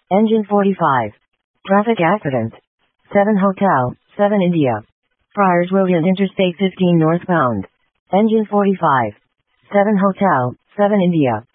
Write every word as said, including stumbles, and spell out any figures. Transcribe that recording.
Engine forty-five. Traffic accident. seven Hotel, seven India. Friars Rodent Interstate fifteen northbound. Engine forty-five. seven Hotel, seven India.